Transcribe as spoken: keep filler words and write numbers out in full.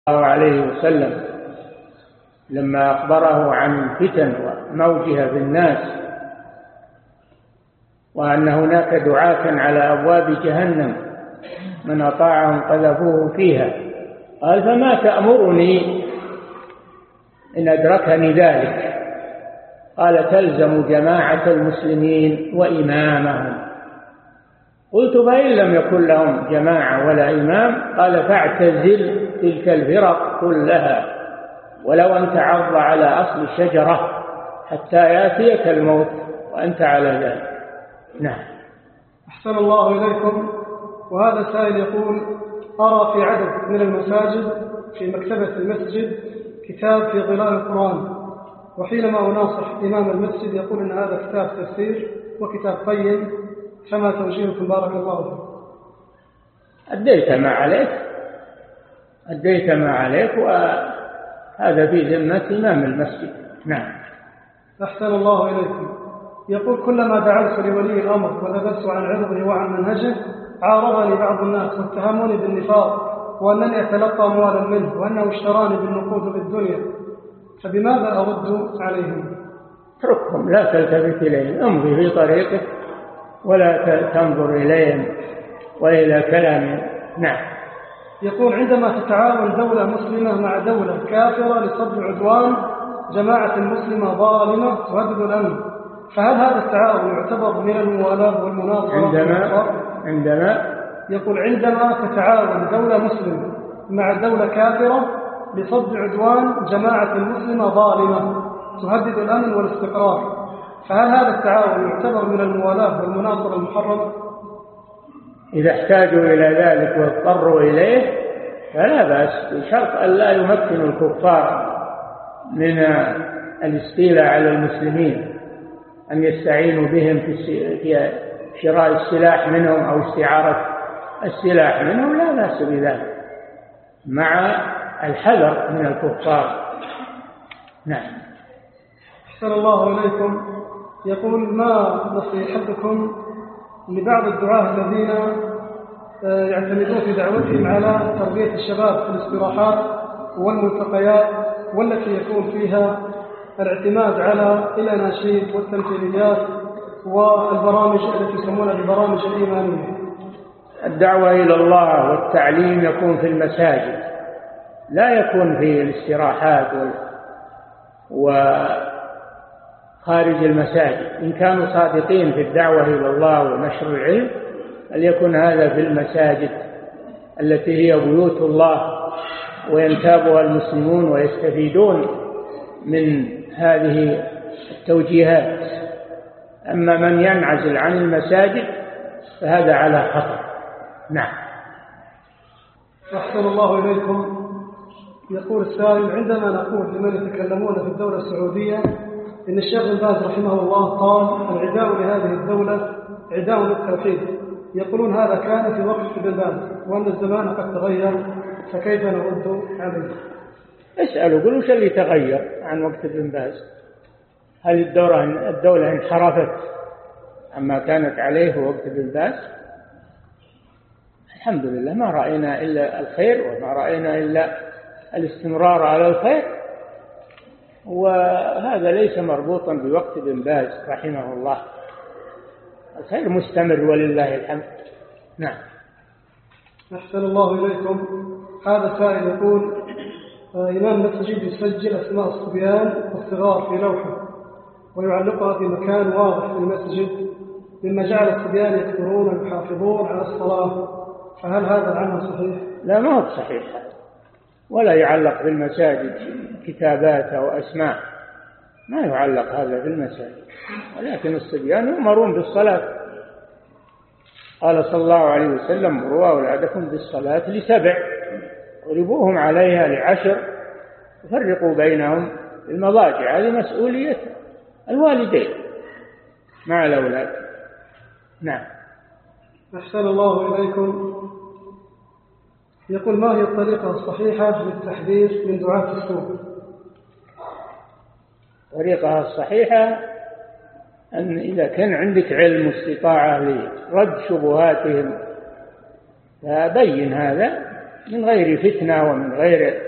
الله عليه وسلم لما أخبره عن الفتن وموجها في الناس وأن هناك دعاة على أبواب جهنم من أطاعهم قذفوه فيها، قال: فما تأمرني إن أدركني ذلك؟ قال: تلزم جماعة المسلمين وإمامهم. قلت: فإن لم يكن لهم جماعة ولا إمام؟ قال: فاعتزل تلك الفرق كلها ولو أن تعض على أصل الشجرة حتى يأتيك الموت وأنت على ذلك. نعم. أحسن الله إليكم. وهذا سائل يقول: أرى في عدد من المساجد في مكتبة المسجد كتاب في ظلال القرآن، وحينما أناصح إمام المسجد يقول إن هذا كتاب تفسير وكتاب قيم، فما توجيهكم بارك الله فيكم؟ أديت ما عليك أديت ما عليك وهذا في ذمة إمام المسجد. نعم. أحسن الله إليكم. يقول: كلما دعوت لولي الأمر وذبت عن عرضه وعن منهجه عارضني بعض الناس واتهموني بالنفاق وأنني أتلقى أموالا منه وأنه اشتراني بالنقود بالدنيا، فبماذا أرد عليهم؟ اتركهم، لا تلتفت إليهم، امضي في طريقك ولا تنظر إليهم وإلى كلامهم. نعم. يقول: عندما تتعاون دولة مسلمة مع دولة كافرة لصد عدوان جماعة مسلمة ظالمة تهدد الأمن، فهل هذا التعاون يعتبر من الموالاة والمناصرة؟ عندما عندما يقول: عندما تتعاون دولة مسلمة مع دولة كافرة لصد عدوان جماعة مسلمة ظالمة تهدد الأمن والاستقرار، فهل هذا التعاون يعتبر من الموالاة والمناصرة المحرمة؟ إذا احتاجوا إلى ذلك واضطروا إليه فلا بأس، بشرط أن لا يمكن الكفار من الاستيلاء على المسلمين، أن يستعينوا بهم في شراء السلاح منهم أو استعارة السلاح منهم، لا بأس بذلك مع الحذر من الكفار. نعم. أحسن الله إليكم. يقول: ما نصيحتكم لبعض الدعاة الذين يعتمدون في دعوتهم على تربية الشباب في الاستراحات والملتقيات والتي يكون فيها الاعتماد على الأناشيد والتمثيليات والبرامج التي يسمونها البرامج الإيمانية؟ الدعوة إلى الله والتعليم يكون في المساجد، لا يكون في الاستراحات وخارج المساجد. إن كانوا صادقين في الدعوة إلى الله ونشر العلم فليكن هذا في المساجد التي هي بيوت الله وينتابها المسلمون ويستفيدون من هذه التوجيهات. أما من ينعزل عن المساجد فهذا على خطر. نعم. أحسن الله إليكم. يقول السائل: عندما نقول لمن يتكلمون في الدولة السعودية إن الشيخ ابن باز رحمه الله قال العداء لهذه الدولة عداء للتوحيد، يقولون هذا كان في وقت ابن باز وأن الزمان قد تغير، فكيف نرد عليه؟ اسألوا، قلوا وش اللي تغير عن وقت ابن باز؟ هل الدولة الدولة انحرفت عما كانت عليه وقت ابن باز؟ الحمد لله ما رأينا إلا الخير وما رأينا إلا الاستمرار على الخير، وهذا ليس مربوطا بوقت ابن باز رحمه الله. الخير مستمر ولله الحمد. نعم. أحسن الله إليكم. هذا سائل يقول: إمام المسجد يسجل أسماء الصبيان والصغار في لوحة ويعلقها في مكان واضح في المسجد، مما جعل الصبيان يكثرون ويحافظون على الصلاة، فهل هذا العمل صحيح؟ لا، ما هو صحيح، ولا يعلق في المساجد كتابات أو أسماء، ما يعلق هذا في المساجد، ولكن الصبيان يؤمرون بالصلاة. قال صلى الله عليه وسلم: مروا أولادكم بالصلاة لسبع واضربوهم عليها لعشر وفرقوا بينهم في المضاجع. هذه مسؤولية الوالدين مع الأولاد. نعم. أحسن الله إليكم. يقول: ما هي الطريقة الصحيحة للتحذير من دعاة السوء؟ الطريقة الصحيحة أن إذا كان عندك علم واستطاعة لرد شبهاتهم فبين هذا من غير فتنة ومن غير